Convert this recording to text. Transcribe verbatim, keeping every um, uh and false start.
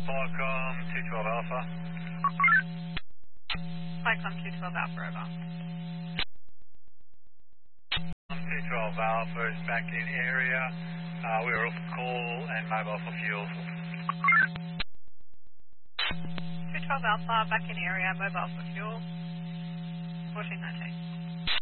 Falcom two twelve Alpha. Falcom two twelve Alpha, over. two twelve Alpha is back in area. Uh, we are off call and mobile for fuel. two twelve Alpha, back in area, mobile for fuel. fourteen nineteen.